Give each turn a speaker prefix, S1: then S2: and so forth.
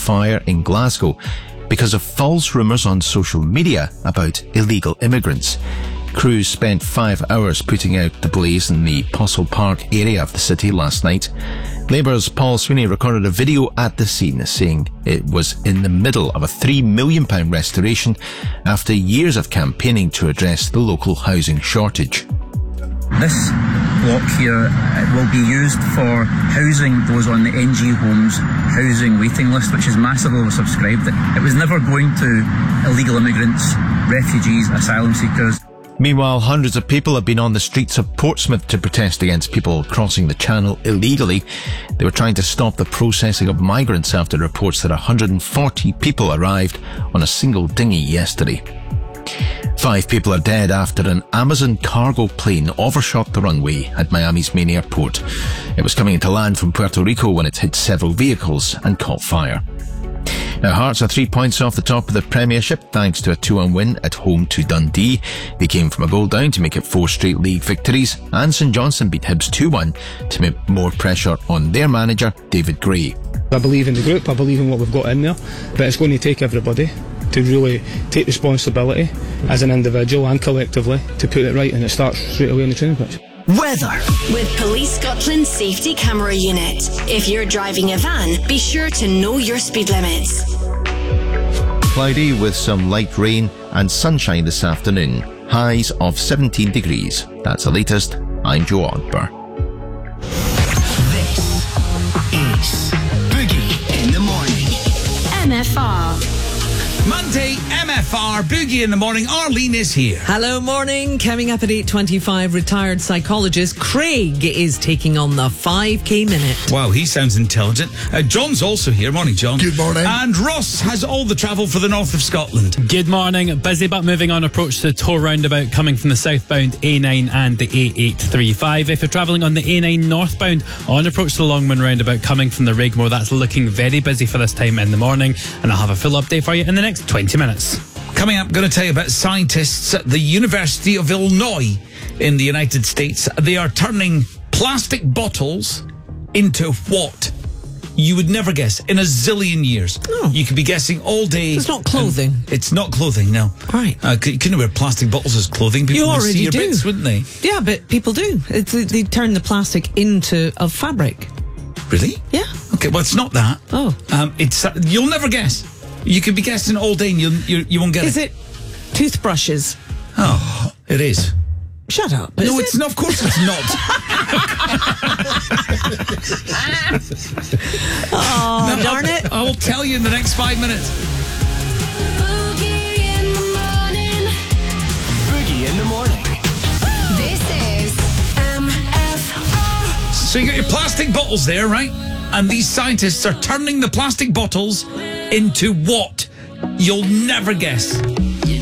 S1: fire in Glasgow because of false rumours on social media about illegal immigrants. Crews spent 5 hours putting out the blaze in the Postle Park area of the city last night. Labour's Paul Sweeney recorded a video at the scene saying it was in the middle of a £3 million restoration after years of campaigning to address the local housing shortage.
S2: This block here will be used for housing those on the NG Homes housing waiting list, which is massively oversubscribed. It was never going to illegal immigrants, refugees, asylum seekers.
S1: Meanwhile, hundreds of people have been on the streets of Portsmouth to protest against people crossing the channel illegally. They were trying to stop the processing of migrants after reports that 140 people arrived on a single dinghy yesterday. 5 people are dead after an Amazon cargo plane overshot the runway at Miami's main airport. It was coming into land from Puerto Rico when it hit several vehicles and caught fire. Now, Hearts are 3 points off the top of the Premiership thanks to a 2-1 win at home to Dundee. They came from a goal down to make it 4 straight league victories, and St Johnstone beat Hibs 2-1 to make more pressure on their manager, David Gray.
S3: I believe in the group, I believe in what we've got in there, but it's going to take everybody to really take responsibility as an individual and collectively to put it right, and it starts straight away on the training pitch.
S4: Weather. With Police Scotland Safety Camera Unit. If you're driving a van, be sure to know your speed limits.
S1: Cloudy with some light rain and sunshine this afternoon. Highs of 17 degrees. That's the latest. I'm Joe Ogber.
S5: This is Boogie in the Morning.
S4: MFR.
S6: Monday, MFR, Boogie in the Morning. Arlene is here.
S7: Hello, morning. Coming up at 8:25, retired psychologist Craig is taking on the 5K minute.
S6: Wow, he sounds intelligent. John's also here. Morning, John.
S8: Good morning.
S6: And Ross has all the travel for the north of Scotland.
S9: Good morning. Busy but moving on approach to the toll roundabout coming from the southbound A9 and the A835. If you're travelling on the A9 northbound on approach to the Longman roundabout coming from the Rigmore, that's looking very busy for this time in the morning. And I'll have a full update for you in the next 20 minutes.
S6: Coming up, going to tell you about scientists at the University of Illinois in the United States. They are turning plastic bottles into what? You would never guess in a zillion years.
S7: Oh.
S6: You could be guessing all day.
S7: It's not clothing.
S6: It's not clothing, no.
S7: Right.
S6: You couldn't wear plastic bottles as clothing. People
S7: You
S6: would
S7: already
S6: see your
S7: do.
S6: bits, wouldn't they?
S7: Yeah, but people do. They turn the plastic into a fabric.
S6: Really?
S7: Yeah.
S6: Okay, well, it's not that.
S7: Oh.
S6: It's you'll never guess. You could be guessing all day and you won't get
S7: Is it toothbrushes?
S6: Oh, it is.
S7: Shut up.
S6: No,
S7: Is
S6: it's
S7: it?
S6: not. Of course it's not.
S7: Oh,
S6: No,
S7: darn it.
S6: I will tell you in the next 5 minutes.
S4: Boogie in the morning.
S5: Boogie in the Morning.
S4: This is MFR.
S6: So you got your plastic bottles there, right? And these scientists are turning the plastic bottles into what? You'll never guess.